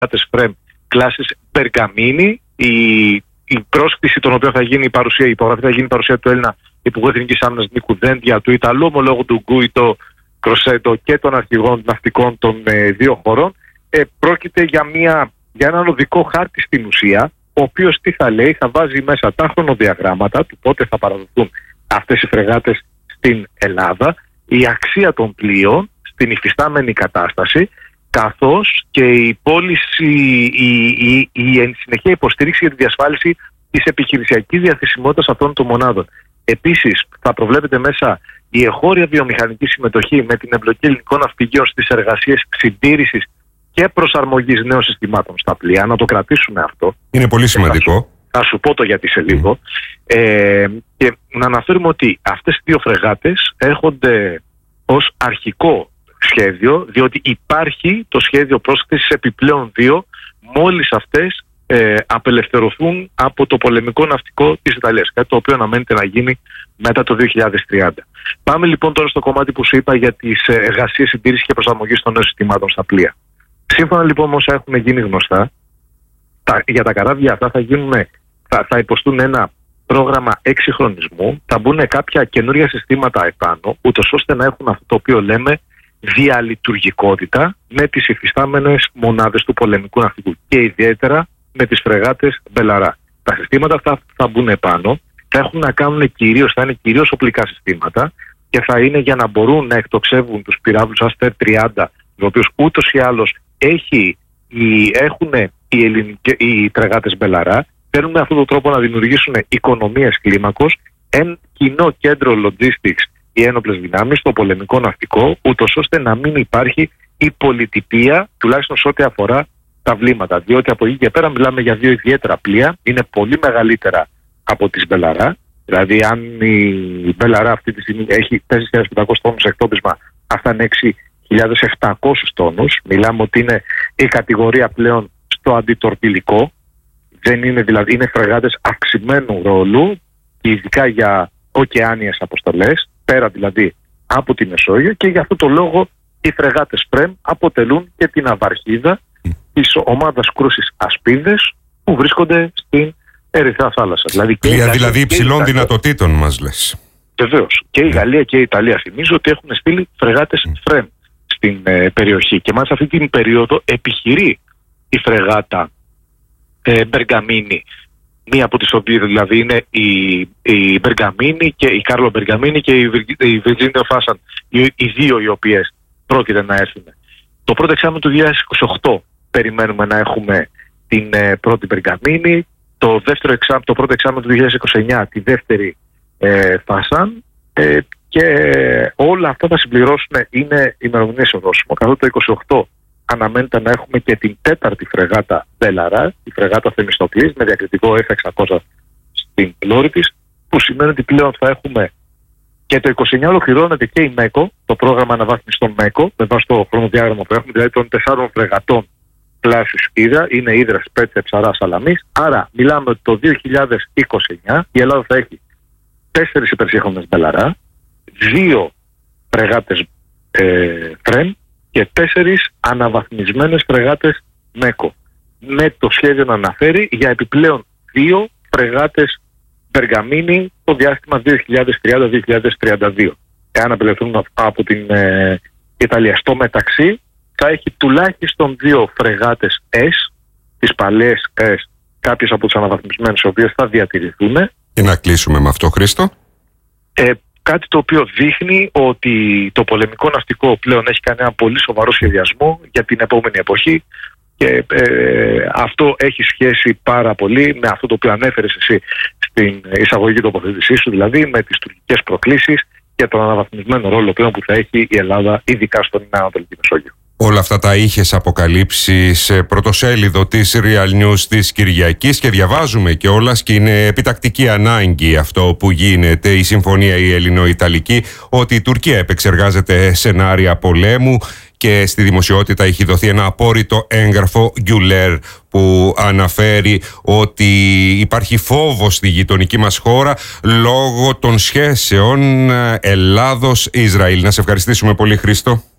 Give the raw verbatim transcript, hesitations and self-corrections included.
φρεγάτες Φρέμ κλάσης Μπεργαμίνη. Η, η πρόσκληση των οποίων θα γίνει η παρουσία, η υπογραφή θα γίνει η παρουσία του Έλληνα Υπουργού Εθνικής Άμυνας Νίκου Δένδια, του Ιταλού ομολόγου του Γκούιτο Κροσέντο και των αρχηγών ναυτικών των ε, δύο χωρών. Ε, πρόκειται για, μια, για έναν οδικό χάρτη στην ουσία, ο οποίος τι θα λέει, θα βάζει μέσα τα χρονοδιαγράμματα του πότε θα παραδοθούν αυτές οι φρεγάτες στην Ελλάδα, η αξία των πλοίων στην υφιστάμενη κατάσταση, καθώς και η πώληση, η, η, η, η συνεχεία υποστήριξη για τη διασφάλιση της επιχειρησιακής διαθεσιμότητας αυτών των μονάδων. Επίσης, θα προβλέπεται μέσα η εγχώρια βιομηχανική συμμετοχή με την εμπλοκή ελληνικών ναυπηγείων στις εργασίες συντήρησης και προσαρμογής νέων συστημάτων στα πλοία. Να το κρατήσουμε αυτό. Είναι πολύ σημαντικό. Θα σου, θα σου πω το γιατί σε λίγο. Mm. Ε, και να αναφέρουμε ότι αυτές οι δύο φρεγάτες έρχονται ως αρχικό σχέδιο, διότι υπάρχει το σχέδιο πρόσκλησης επιπλέον δύο, μόλις αυτές ε, απελευθερωθούν από το πολεμικό ναυτικό της Ιταλίας, κάτι το οποίο αναμένεται να γίνει μετά το δύο χιλιάδες τριάντα. Πάμε λοιπόν τώρα στο κομμάτι που σου είπα για τις εργασίες συντήρησης και προσαρμογής των νέων συστημάτων στα πλοία. Σύμφωνα λοιπόν με όσα έχουν γίνει γνωστά, τα, για τα καράβια αυτά θα, γίνουν, θα, θα υποστούν ένα πρόγραμμα εξυγχρονισμού, θα μπουν κάποια καινούργια συστήματα επάνω, ούτως ώστε να έχουν αυτό το οποίο λέμε διαλειτουργικότητα με τις υφιστάμενες μονάδες του πολεμικού ναυτικού και ιδιαίτερα με τις φρεγάτες Μπελαρά. Τα συστήματα αυτά θα μπουν επάνω, θα έχουν να κάνουν κυρίως, θα είναι κυρίως οπλικά συστήματα και θα είναι για να μπορούν να εκτοξεύουν τους πυράβλους Αστέρ τριάντα, τους οποίους ούτως ή άλλως έχει, οι, έχουν οι, ελληνικές, οι φρεγάτες Μπελαρά. Θέλουν με αυτόν τον τρόπο να δημιουργήσουν οικονομίες κλίμακος, ένα κοινό κέντρο logistics οι ένοπλες δυνάμεις στο πολεμικό ναυτικό, ούτως ώστε να μην υπάρχει η πολιτιπία, τουλάχιστον σε ό,τι αφορά τα βλήματα. Διότι από εκεί και πέρα μιλάμε για δύο ιδιαίτερα πλοία, είναι πολύ μεγαλύτερα από τις Μπελαρά. Δηλαδή, αν η Μπελαρά αυτή τη στιγμή έχει τέσσερις χιλιάδες πεντακόσιους τόνους εκτόπισμα, αυτά είναι έξι χιλιάδες επτακόσιους τόνους. Μιλάμε ότι είναι η κατηγορία πλέον στο αντιτορπιλικό. Δεν είναι, δηλαδή, είναι φρεγάτες αυξημένου ρόλου, ειδικά για ωκεάνιες αποστολές, πέρα δηλαδή από τη Μεσόγειο, και για αυτό το λόγο οι φρεγάτες Φρέμ αποτελούν και την αυαρχίδα της ομάδας κρούσης Ασπίδες που βρίσκονται στην Ερυθρά Θάλασσα. Δηλαδή, πλοία δηλαδή υψηλών δυνατοτήτων μας λες. Βεβαίως. Και η Γαλλία και η Ιταλία θυμίζω ότι έχουν στείλει φρεγάτες Φρέμ στην ε, περιοχή και μάλιστα αυτή την περίοδο επιχειρεί η φρεγάτα ε, Μπεργαμίνη, μία από τις οποίες δηλαδή είναι η, η Μπεργαμίνη και η Κάρλο Μπεργαμίνη και η Βιρτζίνιο Φάσαν, οι, οι δύο οι οποίες πρόκειται να έρθουν. Το πρώτο εξάμηνο του δύο χιλιάδες είκοσι οκτώ περιμένουμε να έχουμε την ε, πρώτη Μπεργαμίνη, το, δεύτερο εξάμηνο, το πρώτο εξάμηνο του δύο χιλιάδες είκοσι εννιά τη δεύτερη ε, Φάσαν ε, και όλα αυτά θα συμπληρώσουν, είναι ημερομηνίες ορόσημο. Καθώς το είκοσι οκτώ αναμένεται να έχουμε και την τέταρτη φρεγάτα Μπελαρά, τη φρεγάτα Θεμιστοκλής, με διακριτικό εφ εξακόσια στην πλώρη της, που σημαίνει ότι πλέον θα έχουμε και το είκοσι εννιά ολοκληρώνεται και η ΜΕΚΟ, το πρόγραμμα αναβάθμισης των ΜΕΚΟ, με βάση το χρονοδιάγραμμα που έχουμε, δηλαδή των τεσσάρων φρεγατών κλάσης Ύδρα, είναι Ύδρα, Σπέτσε, Ψαρά, Σαλαμής. Άρα μιλάμε ότι το δύο χιλιάδες είκοσι εννιά η Ελλάδα θα έχει τέσσερις υπερσύγχρονες Μπελαρά, δύο φρεγάτες ε, Φρέμ και τέσσερις αναβαθμισμένες φρεγάτες ΜΕΚΟ. Με το σχέδιο να αναφέρει για επιπλέον δύο φρεγάτες Μπεργαμίνη το διάστημα δύο χιλιάδες τριάντα με δύο χιλιάδες τριάντα δύο. Εάν απελευθερούν από την ε, Ιταλία. Στο μεταξύ θα έχει τουλάχιστον δύο φρεγάτες S, τις παλαιές S, κάποιες από τις αναβαθμισμένες, οι οποίες θα διατηρηθούν. Και να κλείσουμε με αυτό, Χρήστο. Ε, κάτι το οποίο δείχνει ότι το πολεμικό ναυτικό πλέον έχει κάνει ένα πολύ σοβαρό σχεδιασμό για την επόμενη εποχή και ε, αυτό έχει σχέση πάρα πολύ με αυτό το οποίο ανέφερες εσύ στην εισαγωγική τοποθέτησή σου, δηλαδή με τις τουρκικές προκλήσεις και τον αναβαθμισμένο ρόλο πλέον που θα έχει η Ελλάδα, ειδικά στον Ανατολική Μεσόγειο. Όλα αυτά τα είχες αποκαλύψει σε πρωτοσέλιδο της Real News της Κυριακής και διαβάζουμε κιόλας, και είναι επιτακτική ανάγκη αυτό που γίνεται, η συμφωνία η ελληνο-ιταλική, ότι η Τουρκία επεξεργάζεται σενάρια πολέμου και στη δημοσιότητα έχει δοθεί ένα απόρριτο έγγραφο Γκιουλέρ που αναφέρει ότι υπάρχει φόβος στη γειτονική μας χώρα λόγω των σχέσεων Ελλάδος-Ισραήλ. Να σε ευχαριστήσουμε πολύ, Χρήστο.